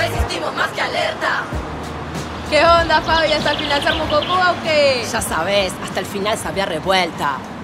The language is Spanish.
resistimos más que alerta. ¿Qué onda, Fabi? ¿Hasta el final se armó cocoa o qué? Ya sabés, hasta el final sabía revuelta.